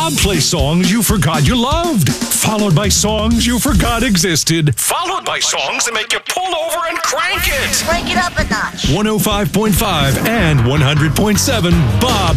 Bob plays songs you forgot you loved, followed by songs you forgot existed, followed by songs that make you pull over and crank it. Crank it up a notch. 105.5 and 100.7 Bob